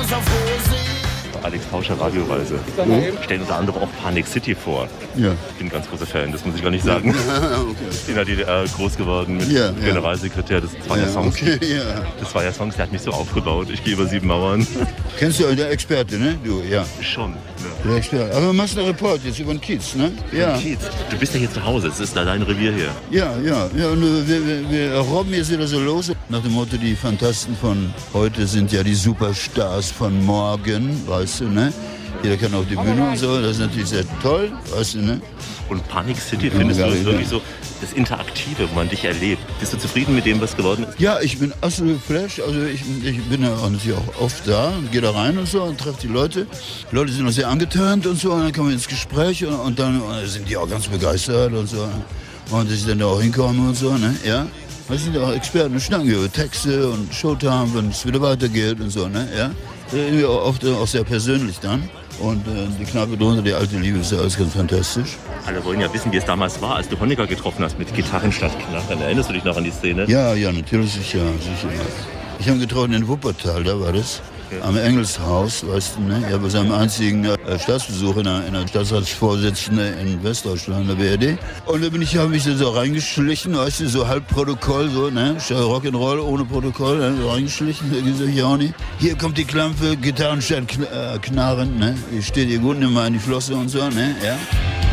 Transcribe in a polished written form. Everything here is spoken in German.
Alex Tauscher, Radioreise. Stellen unter anderem auch Panic City vor. Ja. Ich bin ein ganz großer Fan, das muss ich gar nicht sagen. Okay. In der DDR groß geworden mit Generalsekretär. Das waren ja Songs. Das war ja Songs, der hat mich so aufgebaut. Ich gehe über 7 Mauern. Kennst du der Experte, ne? Du, ja. Schon. Ja. Der Experte. Aber du machst einen Report jetzt über den Kiez, ne? Ja. Kiez. Du bist ja hier zu Hause, es ist da dein Revier hier. Ja. Und wir robben jetzt wieder so los. Nach dem Motto, die Fantasten von heute sind ja die Superstars von morgen, weißt du, ne? Jeder kann auf die Bühne und so, das ist natürlich sehr toll, weißt du, ne? Und Panic City, findest du das wirklich so, das Interaktive, wo man dich erlebt? Bist du zufrieden mit dem, was geworden ist? Ja, ich bin absolut geflasht. Also ich bin ja auch natürlich auch oft da und gehe da rein und so und treffe die Leute. Die Leute sind auch sehr angeturnt und so und dann kommen wir ins Gespräch und dann sind die auch ganz begeistert und so. Und dass ich dann da auch hinkomme und so, ne? Ja. Wir sind ja auch Experten und schnacken über Texte und Showtime, wenn es wieder weitergeht und so, ne? Ja. Irgendwie oft auch sehr persönlich dann. Und die Kneipe drunter, die alte Liebe, ist ja alles ganz fantastisch. Alle wollen ja wissen, wie es damals war, als du Honecker getroffen hast mit Gitarren statt Knarren. Erinnerst du dich noch an die Szene? Ja, natürlich, sicher. Ich habe ihn getroffen in Wuppertal, da war das. Am Engelshaus, weißt du, ne? Ja, bei seinem einzigen Staatsbesuch in einer Staatsratsvorsitzenden in Westdeutschland, der BRD. Und da habe ich so reingeschlichen, weißt du, so halb Protokoll, so, ne? Rock'n'Roll ohne Protokoll, ne? So reingeschlichen, hier kommt die Klampfe, Gitarren statt Knarren, ne? Die steht ihr gut, nimm mal in die Flosse und so, ne? Ja.